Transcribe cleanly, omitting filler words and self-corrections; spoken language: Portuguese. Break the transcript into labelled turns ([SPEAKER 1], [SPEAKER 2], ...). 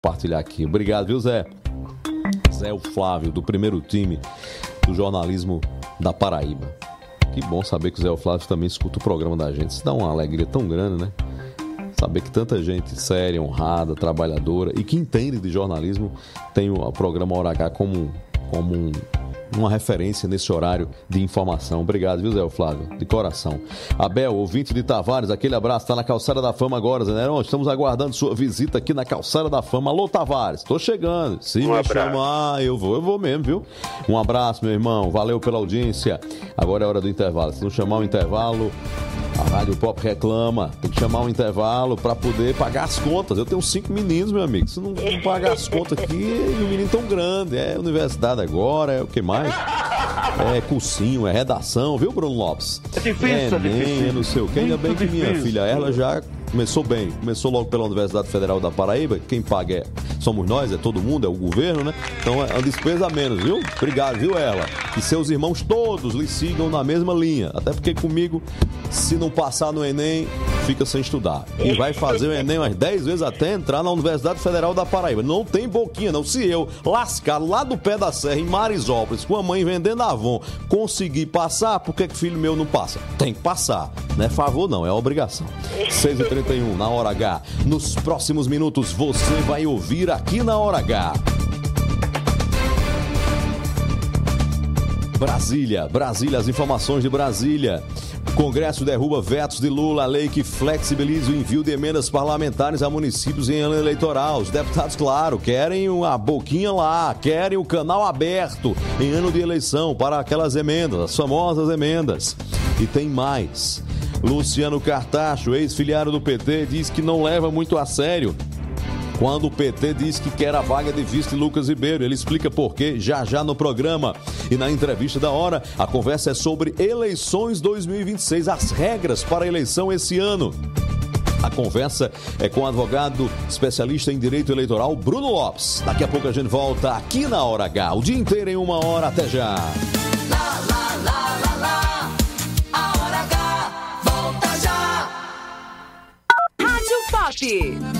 [SPEAKER 1] compartilhar aqui. Obrigado, viu, Zé? Zé o Flávio, do primeiro time do jornalismo da Paraíba. Que bom saber que o Zé o Flávio também escuta o programa da gente. Isso dá uma alegria tão grande, né? Saber que tanta gente séria, honrada, trabalhadora e que entende de jornalismo tem o programa Hora H como uma referência nesse horário de informação. Obrigado, viu, Zé Flávio? De coração. Abel, ouvinte de Tavares, aquele abraço. Está na Calçada da Fama agora, Zé Neron. Estamos aguardando sua visita aqui na Calçada da Fama. Alô, Tavares, estou chegando. Se me chamar, eu vou mesmo, viu? Um abraço, meu irmão. Valeu pela audiência. Agora é hora do intervalo. Se não chamar o intervalo, a Rádio Pop reclama. Tem que chamar um intervalo para poder pagar as contas. Eu tenho 5 meninos, meu amigo. Se não pagar as contas aqui, e o menino tão grande. É universidade agora, é o que mais? É cursinho, é redação, viu, Bruno Lopes?
[SPEAKER 2] É difícil,
[SPEAKER 1] é não sei o que. Ainda bem que minha filha, ela já começou bem. Começou logo pela Universidade Federal da Paraíba. Quem paga somos nós, é todo mundo, é o governo, né? Então é uma despesa a menos, viu? Obrigado, viu, ela? Que seus irmãos todos lhe sigam na mesma linha. Até porque comigo, se não passar no Enem, fica sem estudar. E vai fazer o Enem umas 10 vezes até entrar na Universidade Federal da Paraíba. Não tem boquinha, não. Se eu, lascado lá do pé da serra, em Marisópolis, com a mãe vendendo Avon, conseguir passar, por que filho meu não passa? Tem que passar. Não é favor, não, é obrigação. 6h31, na Hora H. Nos próximos minutos, você vai ouvir aqui na Hora H. Brasília, as informações de Brasília. O Congresso derruba vetos de Lula, a lei que flexibiliza o envio de emendas parlamentares a municípios em ano eleitoral. Os deputados, claro, querem a boquinha lá, querem o canal aberto em ano de eleição para aquelas emendas, as famosas emendas. E tem mais. Luciano Cartacho, ex-filiado do PT, diz que não leva muito a sério quando o PT diz que quer a vaga de vice de Lucas Ribeiro. Ele explica por quê já no programa. E na entrevista da hora, a conversa é sobre eleições 2026, as regras para a eleição esse ano. A conversa é com o advogado especialista em direito eleitoral, Bruno Lopes. Daqui a pouco a gente volta aqui na Hora H, o dia inteiro em 1 hora. Até já.
[SPEAKER 3] A Hora H volta já. Rádio Pop.